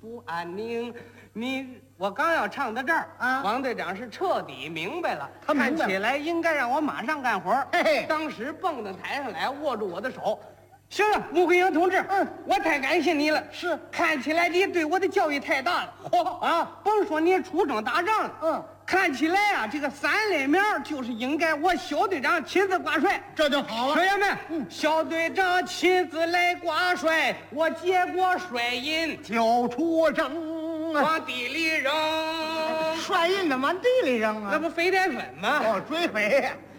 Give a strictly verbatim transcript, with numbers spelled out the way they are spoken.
福安宁。你我刚要唱到这儿啊， 王队长是彻底明白了， 他明白看起来应该让我马上干活。 嘿嘿， 当时蹦到台上来，握住我的手。行了，穆桂英同志， 嗯， 我太感谢你了。 是， 看起来你对我的教育太大了。 嚯啊，甭说你出征打仗了， 嗯， 看起来啊，这个三类苗就是应该我小队长亲自挂帅， 这就好了。 学员们， 嗯， 小队长亲自来挂帅，我接过帅印就出征啊， 往地里扔， 帅印的往地里扔啊， 那不飞点粉吗？ 哦，追飞。